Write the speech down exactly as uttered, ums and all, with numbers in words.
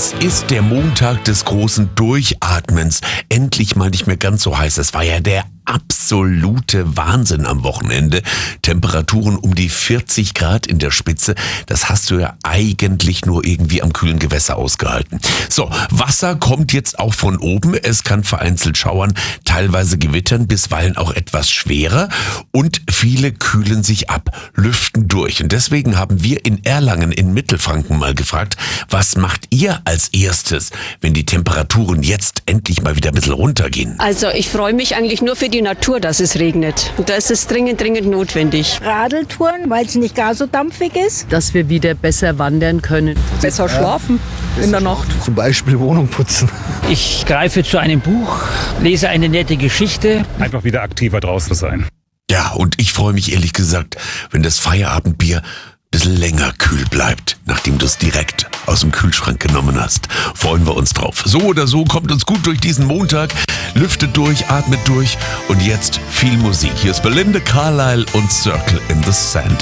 Es ist der Montag des großen Durchatmens. Endlich mal nicht mehr ganz so heiß. Es war ja der absolute Wahnsinn am Wochenende. Temperaturen um die vierzig Grad in der Spitze. Das hast du ja eigentlich nur irgendwie am kühlen Gewässer ausgehalten. So, Wasser kommt jetzt auch von oben. Es kann vereinzelt schauern, teilweise gewittern, bisweilen auch etwas schwerer. Und viele kühlen sich ab, lüften durch. Und deswegen haben wir in Erlangen in Mittelfranken mal gefragt, was macht ihr als erstes, wenn die Temperaturen jetzt endlich mal wieder ein bisschen runtergehen? Also ich freue mich eigentlich nur für die Natur, dass es regnet. Und da ist es dringend, dringend notwendig. Radeltouren, weil es nicht gar so dampfig ist. Dass wir wieder besser wandern können. Besser schlafen ja. in der Nacht. Zum Beispiel Wohnung putzen. Ich greife zu einem Buch, lese eine nette Geschichte. Einfach wieder aktiver draußen sein. Ja, und ich freue mich ehrlich gesagt, wenn das Feierabendbier ein bisschen länger kühl bleibt, nachdem du es direkt aus dem Kühlschrank genommen hast. Freuen wir uns drauf. So oder so, kommt uns gut durch diesen Montag, lüftet durch, atmet durch und jetzt viel Musik. Hier ist Belinda Carlisle und Circle in the Sand.